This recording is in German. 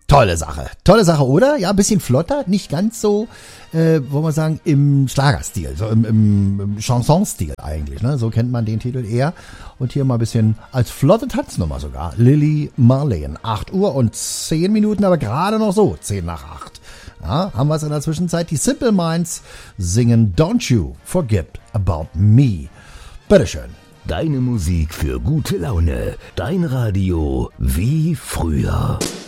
Tolle Sache, oder? Ja, ein bisschen flotter, nicht ganz so, wollen wir sagen, im Schlagerstil, so im Chansonstil eigentlich, ne? So kennt man den Titel eher. Und hier mal ein bisschen als flotte Tanznummer sogar. Lily Marlene, 8 Uhr und 10 Minuten, aber gerade noch so, 10 nach 8. Ja, haben wir es in der Zwischenzeit. Die Simple Minds singen Don't You Forget About Me. Bitteschön. Deine Musik für gute Laune. Dein Radio wie früher.